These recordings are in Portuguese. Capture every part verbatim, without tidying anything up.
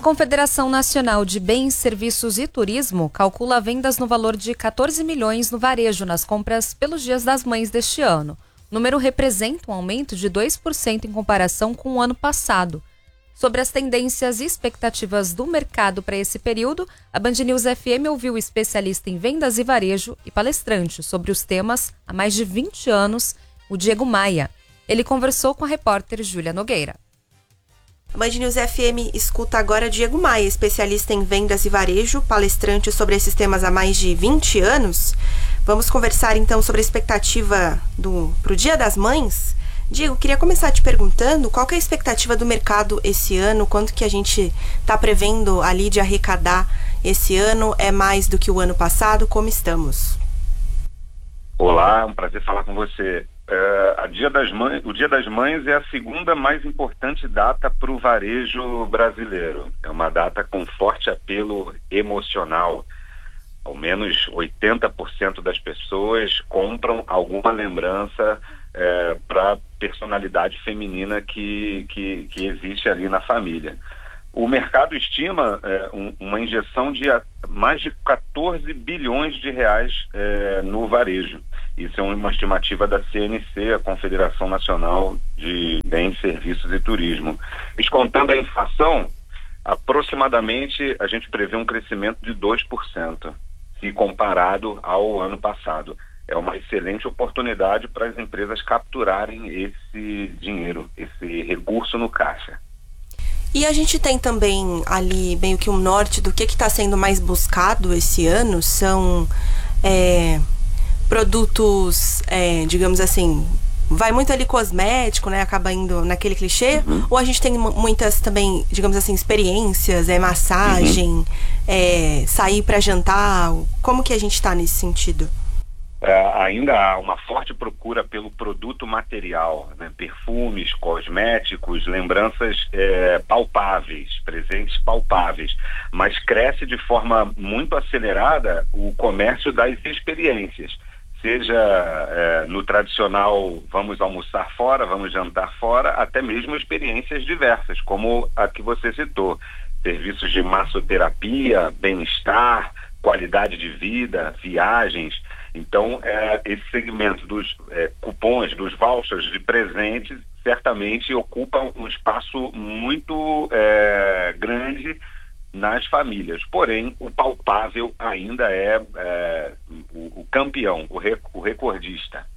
Confederação Nacional de Bens, Serviços e Turismo calcula vendas no valor de quatorze milhões no varejo nas compras pelos Dias das Mães deste ano. O número representa um aumento de dois por cento em comparação com o ano passado. Sobre as tendências e expectativas do mercado para esse período, a Band News F M ouviu o especialista em vendas e varejo e palestrante sobre os temas há mais de vinte anos, o Diego Maia. Ele conversou com a repórter Júlia Nogueira. A Band News F M escuta agora Diego Maia, especialista em vendas e varejo, palestrante sobre esses temas há mais de vinte anos. Vamos conversar então sobre a expectativa para o Dia das Mães. Diego, queria começar te perguntando qual que é a expectativa do mercado esse ano, quanto que a gente está prevendo ali de arrecadar esse ano, é mais do que o ano passado, como estamos? Olá, um prazer falar com você. É, a Dia das Mães, o Dia das Mães é a segunda mais importante data para o varejo brasileiro. É uma data com forte apelo emocional. Ao menos oitenta por cento das pessoas compram alguma lembrança é, para a personalidade feminina que, que, que existe ali na família. O mercado estima é, um, uma injeção de a, mais de quatorze bilhões de reais é, no varejo. Isso é uma estimativa da C N C, a Confederação Nacional de Bens, Serviços e Turismo. Descontando a inflação, aproximadamente a gente prevê um crescimento de dois por cento, se comparado ao ano passado. É uma excelente oportunidade para as empresas capturarem esse dinheiro, esse recurso no caixa. E a gente tem também ali meio que um norte do que está sendo mais buscado esse ano, são é, produtos, é, digamos assim, vai muito ali cosmético, né, acaba indo naquele clichê, uhum. Ou a gente tem muitas também, digamos assim, experiências, é, massagem, uhum. é, sair para jantar, como que a gente está nesse sentido? É, ainda há uma forte procura pelo produto material, né? Perfumes, cosméticos, lembranças é, palpáveis, presentes palpáveis, mas cresce de forma muito acelerada o comércio das experiências, seja é, no tradicional vamos almoçar fora, vamos jantar fora, até mesmo experiências diversas, como a que você citou, serviços de massoterapia, bem-estar, qualidade de vida, viagens. Então, é, esse segmento dos é, cupons, dos vouchers de presentes, certamente ocupa um espaço muito é, grande nas famílias. Porém, o palpável ainda é, é o, o campeão, o, rec, o recordista.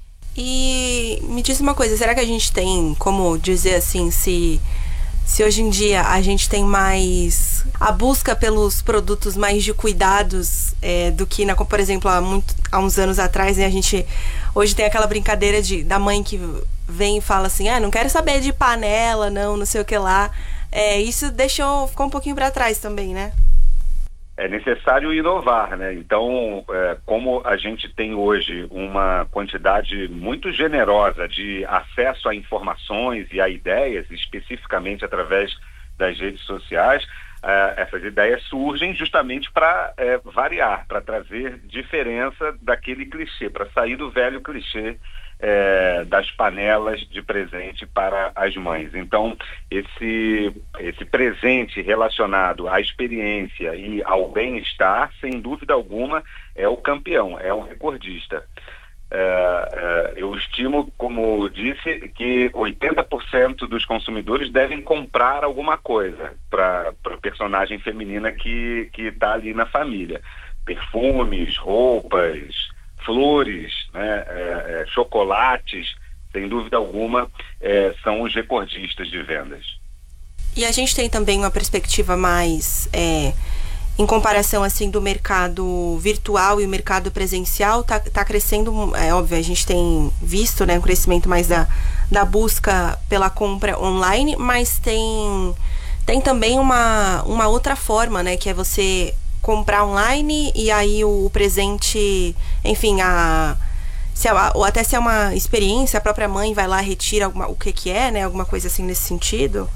E me diz uma coisa, será que a gente tem como dizer assim, se... Se hoje em dia a gente tem mais a busca pelos produtos mais de cuidados é, do que, na, por exemplo, há, muito, há uns anos atrás, né, a gente hoje tem aquela brincadeira de, da mãe que vem e fala assim, ah, não quero saber de panela, não, não sei o que lá. É, isso deixou, ficou um pouquinho para trás também, né? É necessário inovar, né? Então, é, como a gente tem hoje uma quantidade muito generosa de acesso a informações e a ideias, especificamente através das redes sociais, é, essas ideias surgem justamente para é, variar, para trazer diferença daquele clichê, para sair do velho clichê É, das panelas de presente para as mães. Então, esse, esse presente relacionado à experiência e ao bem-estar, sem dúvida alguma, é o campeão, é o recordista. É, é, eu estimo, como disse, que oitenta por cento dos consumidores devem comprar alguma coisa para a personagem feminina que que está ali na família. Perfumes, roupas, flores, né, é, é, chocolates, sem dúvida alguma, é, são os recordistas de vendas. E a gente tem também uma perspectiva mais, é, em comparação assim do mercado virtual e o mercado presencial, tá, tá crescendo, é óbvio, a gente tem visto, né, um crescimento mais da, da busca pela compra online, mas tem, tem também uma, uma outra forma, né, que é você comprar online e aí o, o presente, enfim, a, se a, ou até se é uma experiência, a própria mãe vai lá, retira alguma, o que que é, né, alguma coisa assim nesse sentido?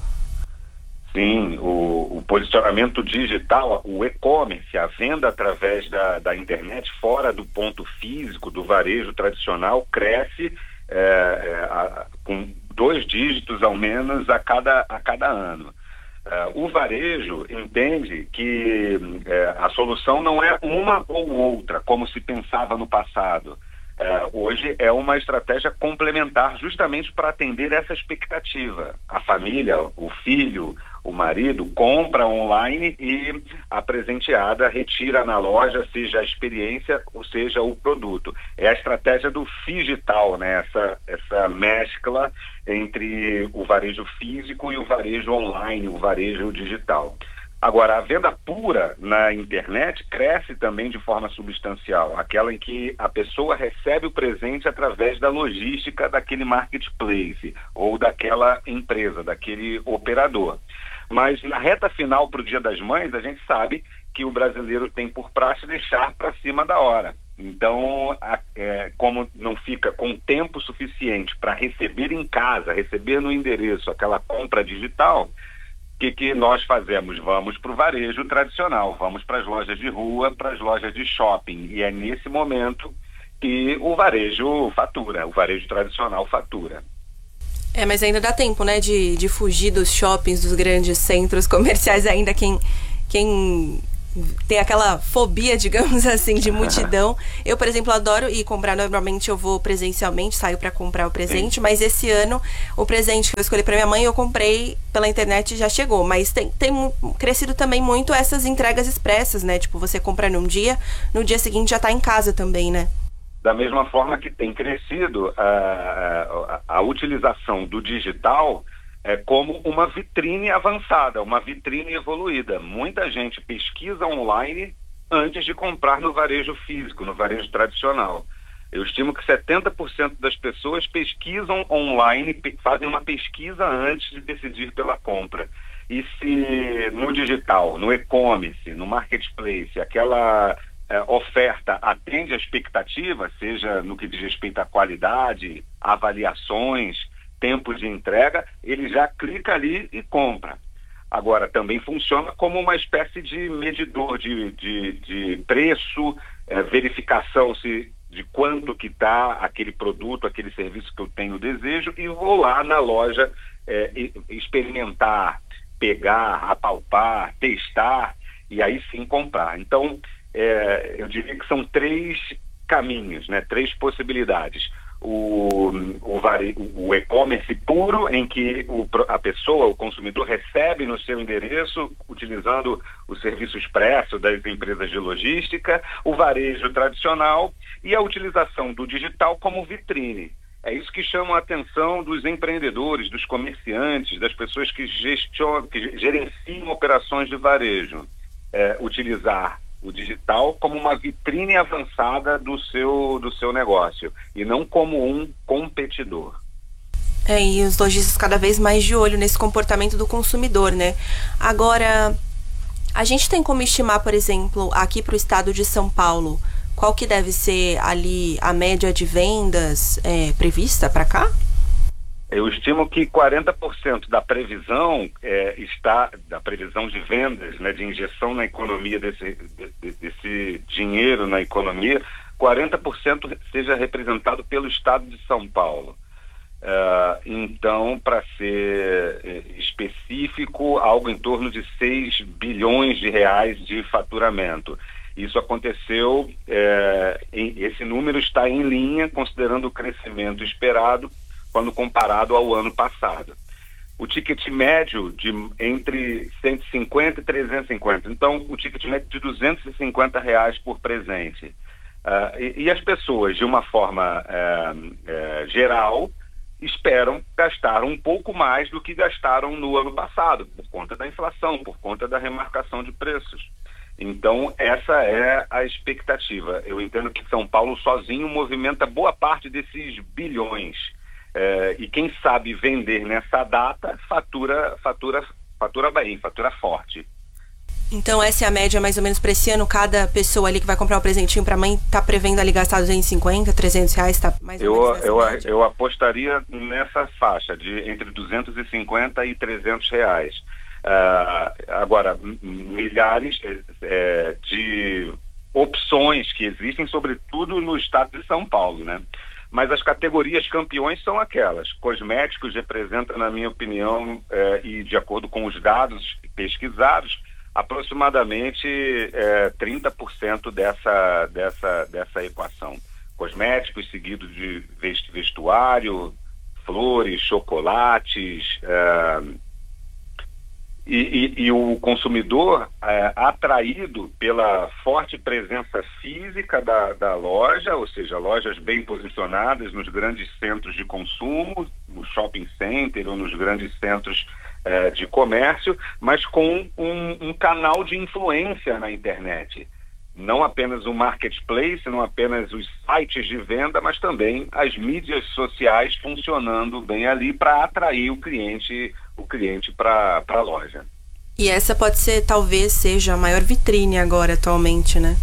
Sim, o, o posicionamento digital, o e-commerce, a venda através da, da internet, fora do ponto físico, do varejo tradicional, cresce é, é, a, com dois dígitos ao menos a cada, a cada ano. Uh, o varejo entende que uh, a solução não é uma ou outra, como se pensava no passado. Uh, hoje é uma estratégia complementar justamente para atender essa expectativa. A família, o filho, o marido compra online e a presenteada retira na loja, seja a experiência ou seja o produto. É a estratégia do phygital, né? Essa, essa mescla entre o varejo físico e o varejo online, o varejo digital. Agora, a venda pura na internet cresce também de forma substancial, aquela em que a pessoa recebe o presente através da logística daquele marketplace ou daquela empresa, daquele operador. Mas na reta final para o Dia das Mães, a gente sabe que o brasileiro tem por praxe deixar para cima da hora. Então, a, é, como não fica com tempo suficiente para receber em casa, receber no endereço aquela compra digital, o que, que nós fazemos? Vamos para o varejo tradicional, vamos para as lojas de rua, para as lojas de shopping. E é nesse momento que o varejo fatura, o varejo tradicional fatura. É, mas ainda dá tempo, né, de, de fugir dos shoppings, dos grandes centros comerciais, ainda quem, quem tem aquela fobia, digamos assim, de multidão. Eu, por exemplo, adoro ir comprar, normalmente eu vou presencialmente, saio para comprar o presente, Sim. mas esse ano o presente que eu escolhi para minha mãe, eu comprei pela internet e já chegou. Mas tem, tem crescido também muito essas entregas expressas, né, tipo, você compra num dia, no dia seguinte já tá em casa também, né? Da mesma forma que tem crescido a, a, a utilização do digital é, como uma vitrine avançada, uma vitrine evoluída. Muita gente pesquisa online antes de comprar no varejo físico, no varejo tradicional. Eu estimo que setenta por cento das pessoas pesquisam online, fazem uma pesquisa antes de decidir pela compra. E se no digital, no e-commerce, no marketplace, aquela É, oferta atende a expectativa, seja no que diz respeito à qualidade, avaliações, tempo de entrega, ele já clica ali e compra. Agora, também funciona como uma espécie de medidor de, de, de preço, é, verificação se, de quanto que está aquele produto, aquele serviço que eu tenho desejo, e vou lá na loja é, experimentar, pegar, apalpar, testar, e aí sim comprar. Então, É, eu diria que são três caminhos, né? Três possibilidades. O, o, o e-commerce puro, em que o, a pessoa, o consumidor, recebe no seu endereço, utilizando o serviço expresso das empresas de logística, o varejo tradicional e a utilização do digital como vitrine. É isso que chama a atenção dos empreendedores, dos comerciantes, das pessoas que gestionam, que gerenciam operações de varejo. É, utilizar o digital como uma vitrine avançada do seu, do seu negócio e não como um competidor. É, e os lojistas cada vez mais de olho nesse comportamento do consumidor, né? Agora, a gente tem como estimar, por exemplo, aqui para o estado de São Paulo, qual que deve ser ali a média de vendas é, prevista para cá? Eu estimo que quarenta por cento da previsão é, está, da previsão de vendas, né, de injeção na economia desse, de, desse dinheiro na economia, quarenta por cento seja representado pelo estado de São Paulo. Uh, então, para ser específico, algo em torno de seis bilhões de reais de faturamento. Isso aconteceu, é, em, esse número está em linha, considerando o crescimento esperado, quando comparado ao ano passado. O ticket médio de entre cento e cinquenta e trezentos e cinquenta. Então, o ticket médio de duzentos e cinquenta reais por presente. Uh, e, e as pessoas, de uma forma uh, uh, geral, esperam gastar um pouco mais do que gastaram no ano passado, por conta da inflação, por conta da remarcação de preços. Então, essa é a expectativa. Eu entendo que São Paulo sozinho movimenta boa parte desses bilhões. É, e quem sabe vender nessa data fatura, fatura, fatura bem, fatura forte. Então essa é a média mais ou menos para esse ano. Cada pessoa ali que vai comprar um presentinho para a mãe está prevendo ali gastar duzentos e cinquenta, trezentos reais, tá mais ou eu, menos nessa eu, média. eu apostaria nessa faixa de entre duzentos e cinquenta e trezentos reais. Uh, agora, milhares é, de opções que existem, sobretudo no estado de São Paulo, né? mas as categorias campeões são aquelas. Cosméticos representam, na minha opinião, é, e de acordo com os dados pesquisados, aproximadamente é, trinta por cento dessa, dessa, dessa equação. Cosméticos, seguido de vestuário, flores, chocolates, é, e, e, e o consumidor é, atraído pela forte presença física da, da loja, ou seja, lojas bem posicionadas nos grandes centros de consumo, no shopping center ou nos grandes centros é, de comércio, mas com um, um canal de influência na internet. Não apenas o marketplace, não apenas os sites de venda, mas também as mídias sociais funcionando bem ali para atrair o cliente, o cliente para a loja. E essa pode ser, talvez seja a maior vitrine agora atualmente, né?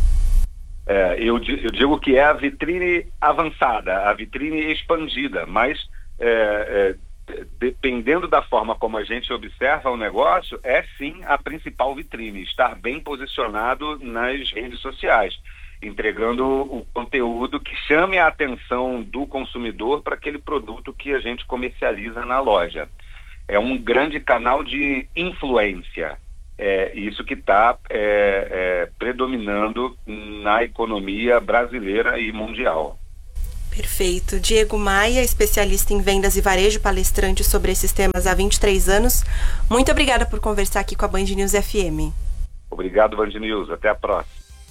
É, eu, eu digo que é a vitrine avançada, a vitrine expandida, mas é, é, dependendo da forma como a gente observa o negócio, é sim a principal vitrine, estar bem posicionado nas redes sociais, entregando o conteúdo que chame a atenção do consumidor para aquele produto que a gente comercializa na loja. É um grande canal de influência, é isso que está é, é, predominando na economia brasileira e mundial. Perfeito. Diego Maia, especialista em vendas e varejo, palestrante sobre esses temas há vinte e três anos. Muito obrigada por conversar aqui com a Band News F M. Obrigado, Band News. Até a próxima.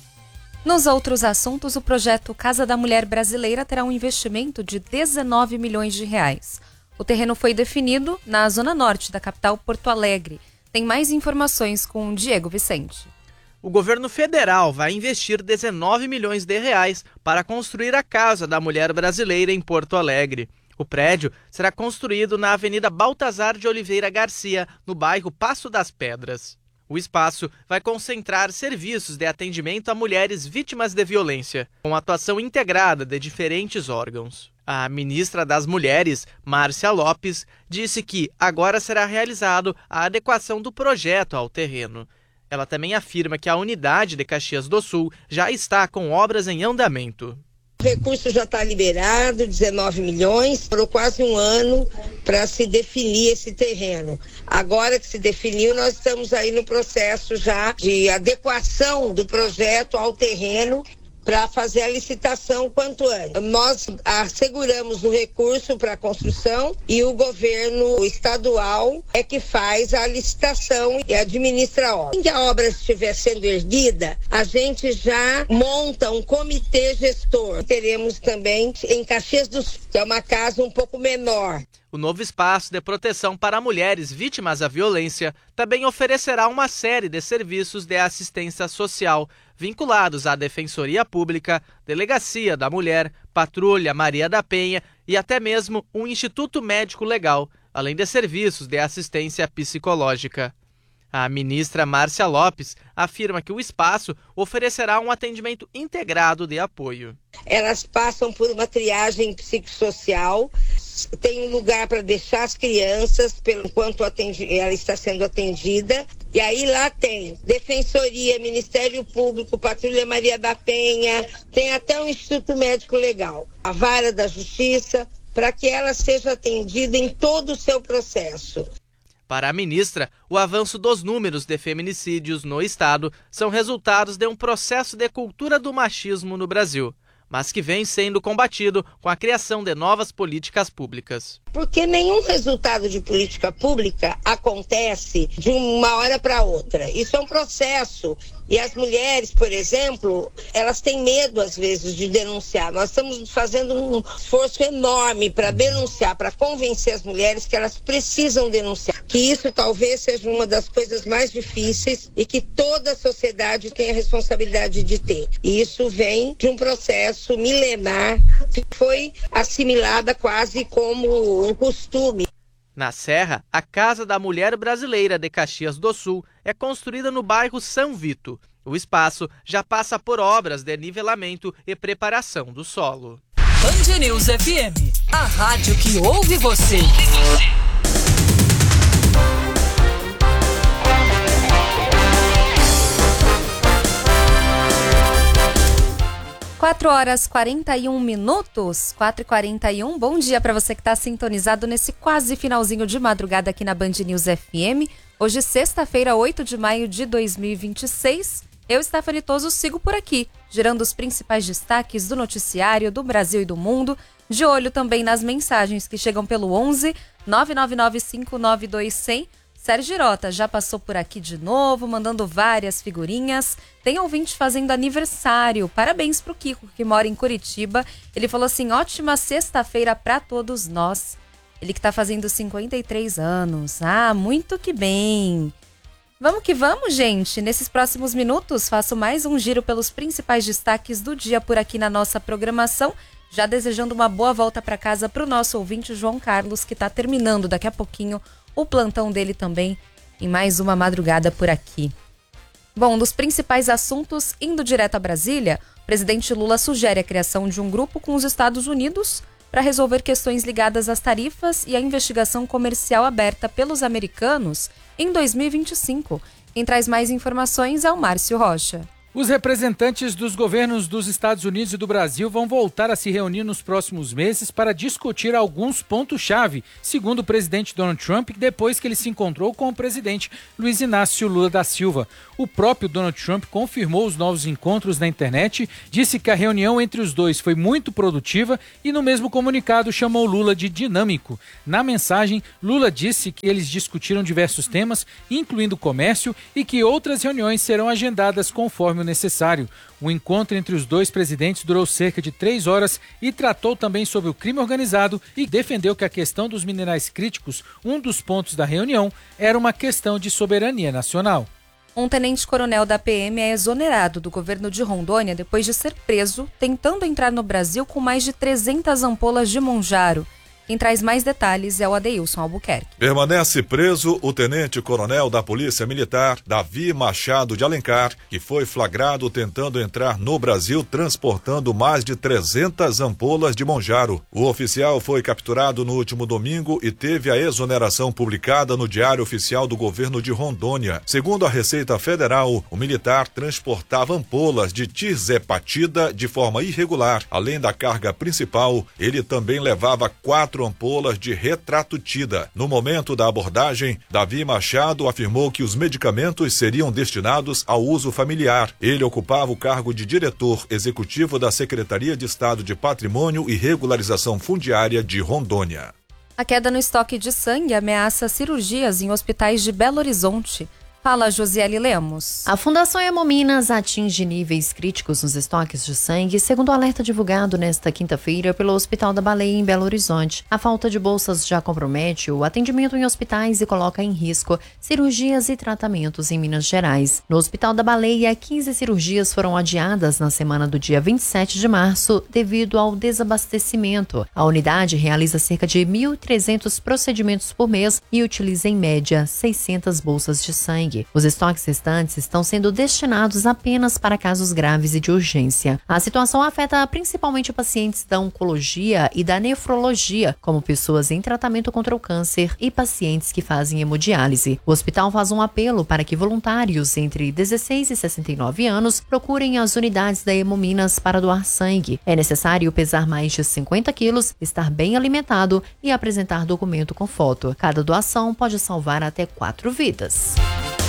Nos outros assuntos, o projeto Casa da Mulher Brasileira terá um investimento de dezenove milhões de reais. O terreno foi definido na zona norte da capital, Porto Alegre. Tem mais informações com Diego Vicente. O governo federal vai investir dezenove milhões de reais para construir a Casa da Mulher Brasileira em Porto Alegre. O prédio será construído na Avenida Baltazar de Oliveira Garcia, no bairro Passo das Pedras. O espaço vai concentrar serviços de atendimento a mulheres vítimas de violência, com atuação integrada de diferentes órgãos. A ministra das Mulheres, Márcia Lopes, disse que agora será realizado a adequação do projeto ao terreno. Ela também afirma que a unidade de Caxias do Sul já está com obras em andamento. O recurso já está liberado, dezenove milhões, por quase um ano para se definir esse terreno. Agora que se definiu, nós estamos aí no processo já de adequação do projeto ao terreno, para fazer a licitação quanto antes. Nós asseguramos o recurso para a construção e o governo estadual é que faz a licitação e administra a obra. Quando a obra estiver sendo erguida, a gente já monta um comitê gestor. Teremos também em Caxias do Sul, que é uma casa um pouco menor. O novo espaço de proteção para mulheres vítimas da violência também oferecerá uma série de serviços de assistência social vinculados à Defensoria Pública, Delegacia da Mulher, Patrulha Maria da Penha e até mesmo um Instituto Médico Legal, além de serviços de assistência psicológica. A ministra Márcia Lopes afirma que o espaço oferecerá um atendimento integrado de apoio. Elas passam por uma triagem psicossocial, tem um lugar para deixar as crianças enquanto ela está sendo atendida. E aí lá tem Defensoria, Ministério Público, Patrulha Maria da Penha, tem até o Instituto Médico Legal, a Vara da Justiça, para que ela seja atendida em todo o seu processo. Para a ministra, o avanço dos números de feminicídios no estado são resultados de um processo de cultura do machismo no Brasil, mas que vem sendo combatido com a criação de novas políticas públicas. Porque nenhum resultado de política pública acontece de uma hora para outra. Isso é um processo. E as mulheres, por exemplo, elas têm medo às vezes de denunciar. Nós estamos fazendo um esforço enorme para denunciar, para convencer as mulheres que elas precisam denunciar. Que isso talvez seja uma das coisas mais difíceis e que toda a sociedade tem a responsabilidade de ter. E isso vem de um processo milenar que foi assimilada quase como um costume. Na Serra, a Casa da Mulher Brasileira de Caxias do Sul é construída no bairro São Vito. O espaço já passa por obras de nivelamento e preparação do solo. Band News F M, a rádio que ouve você. quatro horas e quarenta e um minutos, quatro e quarenta e um. Bom dia para você que está sintonizado nesse quase finalzinho de madrugada aqui na Band News F M. Hoje, sexta-feira, oito de maio de dois mil e vinte e seis. Eu, Stephanie Toso, sigo por aqui, gerando os principais destaques do noticiário do Brasil e do mundo. De olho também nas mensagens que chegam pelo onze nove nove nove cinco nove dois zero zero. Sérgio Girota já passou por aqui de novo, mandando várias figurinhas. Tem ouvinte fazendo aniversário. Parabéns pro Kiko, que mora em Curitiba. Ele falou assim, ótima sexta-feira para todos nós. Ele que tá fazendo cinquenta e três anos. Ah, muito que bem. Vamos que vamos, gente. Nesses próximos minutos, faço mais um giro pelos principais destaques do dia por aqui na nossa programação. Já desejando uma boa volta para casa pro nosso ouvinte João Carlos, que tá terminando daqui a pouquinho o plantão dele também em mais uma madrugada por aqui. Bom, um dos principais assuntos, indo direto a Brasília, o presidente Lula sugere a criação de um grupo com os Estados Unidos para resolver questões ligadas às tarifas e à investigação comercial aberta pelos americanos em dois mil e vinte e cinco. Quem traz mais informações é o Márcio Rocha. Os representantes dos governos dos Estados Unidos e do Brasil vão voltar a se reunir nos próximos meses para discutir alguns pontos-chave, segundo o presidente Donald Trump, depois que ele se encontrou com o presidente Luiz Inácio Lula da Silva. O próprio Donald Trump confirmou os novos encontros na internet, disse que a reunião entre os dois foi muito produtiva e no mesmo comunicado chamou Lula de dinâmico. Na mensagem, Lula disse que eles discutiram diversos temas, incluindo comércio, e que outras reuniões serão agendadas conforme o necessário. O encontro entre os dois presidentes durou cerca de três horas e tratou também sobre o crime organizado e defendeu que a questão dos minerais críticos, um dos pontos da reunião, era uma questão de soberania nacional. Um tenente-coronel da P M é exonerado do governo de Rondônia depois de ser preso, tentando entrar no Brasil com mais de trezentas ampolas de Monjaro. Quem traz mais detalhes é o Adeilson Albuquerque. Permanece preso o tenente-coronel da Polícia Militar, Davi Machado de Alencar, que foi flagrado tentando entrar no Brasil transportando mais de trezentas ampolas de Monjaro. O oficial foi capturado no último domingo e teve a exoneração publicada no Diário Oficial do Governo de Rondônia. Segundo a Receita Federal, o militar transportava ampolas de tirzepatida de forma irregular. Além da carga principal, ele também levava quatro ampolas de retratutida. No momento da abordagem, Davi Machado afirmou que os medicamentos seriam destinados ao uso familiar. Ele ocupava o cargo de diretor executivo da Secretaria de Estado de Patrimônio e Regularização Fundiária de Rondônia. A queda no estoque de sangue ameaça cirurgias em hospitais de Belo Horizonte. Fala, Josiele Lemos. A Fundação Hemominas atinge níveis críticos nos estoques de sangue, segundo o alerta divulgado nesta quinta-feira pelo Hospital da Baleia em Belo Horizonte. A falta de bolsas já compromete o atendimento em hospitais e coloca em risco cirurgias e tratamentos em Minas Gerais. No Hospital da Baleia, quinze cirurgias foram adiadas na semana do dia vinte e sete de março devido ao desabastecimento. A unidade realiza cerca de mil e trezentos procedimentos por mês e utiliza em média seiscentas bolsas de sangue. Os estoques restantes estão sendo destinados apenas para casos graves e de urgência. A situação afeta principalmente pacientes da oncologia e da nefrologia, como pessoas em tratamento contra o câncer e pacientes que fazem hemodiálise. O hospital faz um apelo para que voluntários entre dezesseis e sessenta e nove anos procurem as unidades da Hemominas para doar sangue. É necessário pesar mais de cinquenta quilos, estar bem alimentado e apresentar documento com foto. Cada doação pode salvar até quatro vidas.